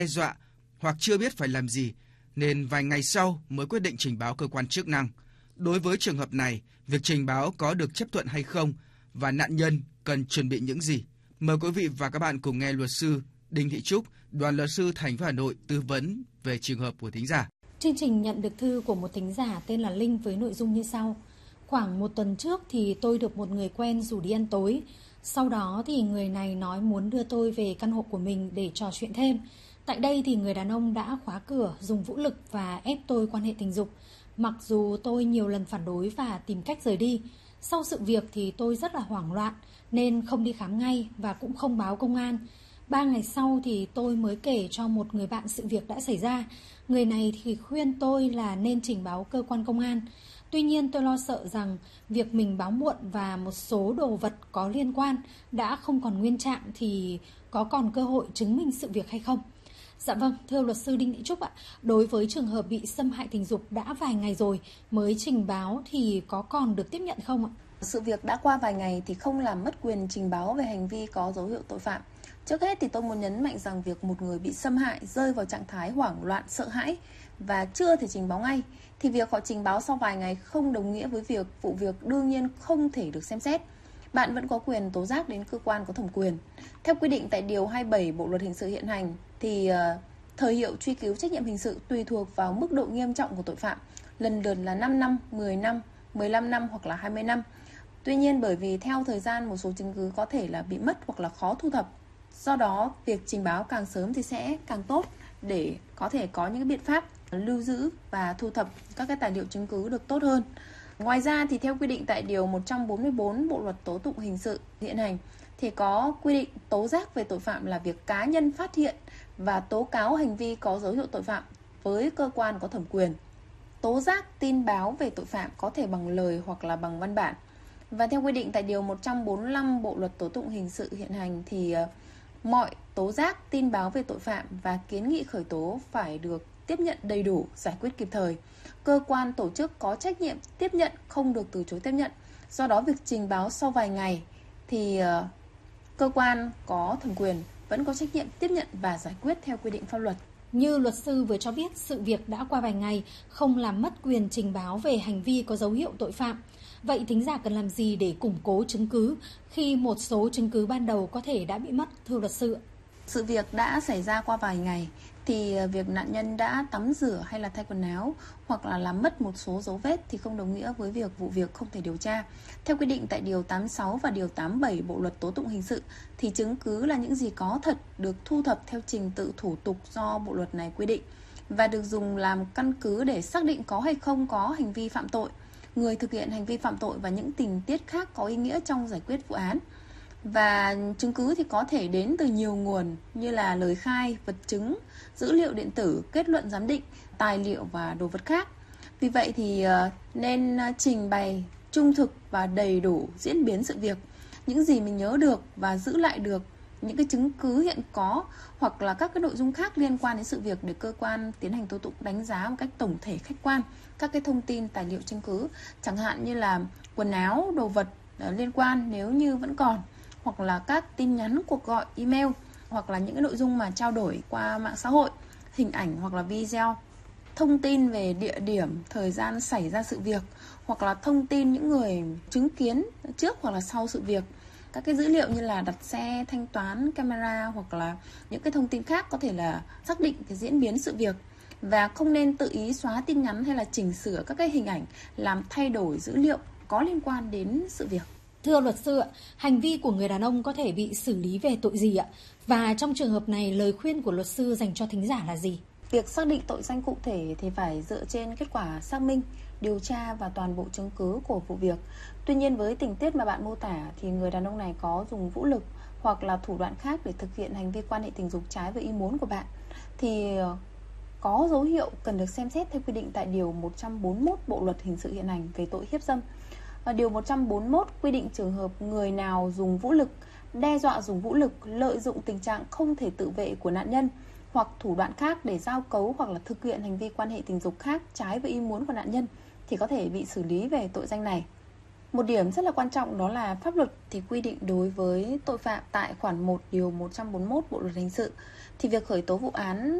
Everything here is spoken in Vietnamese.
đe dọa hoặc chưa biết phải làm gì, nên vài ngày sau mới quyết định trình báo cơ quan chức năng. Đối với trường hợp này, việc trình báo có được chấp thuận hay không và nạn nhân cần chuẩn bị những gì? Mời quý vị và các bạn cùng nghe luật sư Đinh Thị Trúc, đoàn luật sư thành phố Hà Nội tư vấn về trường hợp của thính giả. Chương trình nhận được thư của một thính giả tên là Linh với nội dung như sau. Khoảng 1 tuần trước thì tôi được một người quen rủ đi ăn tối. Sau đó thì người này nói muốn đưa tôi về căn hộ của mình để trò chuyện thêm. Tại đây thì người đàn ông đã khóa cửa, dùng vũ lực và ép tôi quan hệ tình dục. Mặc dù tôi nhiều lần phản đối và tìm cách rời đi. Sau sự việc thì tôi rất là hoảng loạn nên không đi khám ngay và cũng không báo công an. 3 ngày sau thì tôi mới kể cho một người bạn sự việc đã xảy ra. Người này thì khuyên tôi là nên trình báo cơ quan công an. Tuy nhiên tôi lo sợ rằng việc mình báo muộn và một số đồ vật có liên quan đã không còn nguyên trạng thì có còn cơ hội chứng minh sự việc hay không? Dạ vâng, thưa luật sư Đinh Thị Trúc ạ, đối với trường hợp bị xâm hại tình dục đã vài ngày rồi mới trình báo thì có còn được tiếp nhận không ạ? Sự việc đã qua vài ngày thì không làm mất quyền trình báo về hành vi có dấu hiệu tội phạm. Trước hết thì tôi muốn nhấn mạnh rằng việc một người bị xâm hại rơi vào trạng thái hoảng loạn, sợ hãi và chưa thể trình báo ngay thì việc họ trình báo sau vài ngày không đồng nghĩa với việc vụ việc đương nhiên không thể được xem xét. Bạn vẫn có quyền tố giác đến cơ quan có thẩm quyền. Theo quy định tại Điều 27 Bộ Luật Hình sự hiện hành thì thời hiệu truy cứu trách nhiệm hình sự tùy thuộc vào mức độ nghiêm trọng của tội phạm, lần lượt là 5 năm, 10 năm, 15 năm hoặc là 20 năm. Tuy nhiên bởi vì theo thời gian một số chứng cứ có thể là bị mất hoặc là khó thu thập. Do đó, việc trình báo càng sớm thì sẽ càng tốt để có thể có những biện pháp lưu giữ và thu thập các cái tài liệu chứng cứ được tốt hơn. Ngoài ra thì theo quy định tại Điều 144 Bộ Luật Tố tụng Hình sự hiện hành thì có quy định tố giác về tội phạm là việc cá nhân phát hiện và tố cáo hành vi có dấu hiệu tội phạm với cơ quan có thẩm quyền. Tố giác tin báo về tội phạm có thể bằng lời hoặc là bằng văn bản. Và theo quy định tại Điều 145 Bộ Luật Tố tụng Hình sự hiện hành thì mọi tố giác, tin báo về tội phạm và kiến nghị khởi tố phải được tiếp nhận đầy đủ, giải quyết kịp thời. Cơ quan tổ chức có trách nhiệm tiếp nhận, không được từ chối tiếp nhận. Do đó việc trình báo sau vài ngày thì cơ quan có thẩm quyền vẫn có trách nhiệm tiếp nhận và giải quyết theo quy định pháp luật. Như luật sư vừa cho biết, sự việc đã qua vài ngày, không làm mất quyền trình báo về hành vi có dấu hiệu tội phạm. Vậy thính giả cần làm gì để củng cố chứng cứ khi một số chứng cứ ban đầu có thể đã bị mất, thưa luật sư? Sự việc đã xảy ra qua vài ngày thì việc nạn nhân đã tắm rửa hay là thay quần áo hoặc là làm mất một số dấu vết thì không đồng nghĩa với việc vụ việc không thể điều tra. Theo quy định tại Điều 86 và Điều 87 Bộ Luật Tố tụng Hình sự thì chứng cứ là những gì có thật được thu thập theo trình tự thủ tục do bộ luật này quy định và được dùng làm căn cứ để xác định có hay không có hành vi phạm tội, người thực hiện hành vi phạm tội và những tình tiết khác có ý nghĩa trong giải quyết vụ án. Và chứng cứ thì có thể đến từ nhiều nguồn như là lời khai, vật chứng, dữ liệu điện tử, kết luận giám định, tài liệu và đồ vật khác. Vì vậy thì nên trình bày trung thực và đầy đủ diễn biến sự việc, những gì mình nhớ được và giữ lại được những cái chứng cứ hiện có hoặc là các cái nội dung khác liên quan đến sự việc để cơ quan tiến hành tố tụng đánh giá một cách tổng thể khách quan các cái thông tin, tài liệu chứng cứ, chẳng hạn như là quần áo, đồ vật liên quan nếu như vẫn còn, hoặc là các tin nhắn, cuộc gọi, email, hoặc là những cái nội dung mà trao đổi qua mạng xã hội, hình ảnh hoặc là video, thông tin về địa điểm, thời gian xảy ra sự việc, hoặc là thông tin những người chứng kiến trước hoặc là sau sự việc, các cái dữ liệu như là đặt xe, thanh toán, camera hoặc là những cái thông tin khác có thể là xác định cái diễn biến sự việc. Và không nên tự ý xóa tin nhắn hay là chỉnh sửa các cái hình ảnh làm thay đổi dữ liệu có liên quan đến sự việc. Thưa luật sư ạ, hành vi của người đàn ông có thể bị xử lý về tội gì ạ? Và trong trường hợp này, lời khuyên của luật sư dành cho thính giả là gì? Việc xác định tội danh cụ thể thì phải dựa trên kết quả xác minh, điều tra và toàn bộ chứng cứ của vụ việc. Tuy nhiên với tình tiết mà bạn mô tả thì người đàn ông này có dùng vũ lực hoặc là thủ đoạn khác để thực hiện hành vi quan hệ tình dục trái với ý muốn của bạn thì có dấu hiệu cần được xem xét theo quy định tại Điều 141 Bộ Luật Hình sự hiện hành về tội hiếp dâm. Điều 141 quy định trường hợp người nào dùng vũ lực, đe dọa dùng vũ lực, lợi dụng tình trạng không thể tự vệ của nạn nhân hoặc thủ đoạn khác để giao cấu hoặc là thực hiện hành vi quan hệ tình dục khác trái với ý muốn của nạn nhân thì có thể bị xử lý về tội danh này. Một điểm rất là quan trọng đó là pháp luật thì quy định đối với tội phạm tại khoản 1 điều 141 Bộ luật hình sự thì việc khởi tố vụ án